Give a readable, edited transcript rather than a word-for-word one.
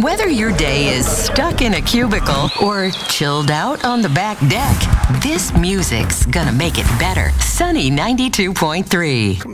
Whether your day is stuck in a cubicle or chilled out on the back deck, this music's gonna make it better. Sunny 92.3.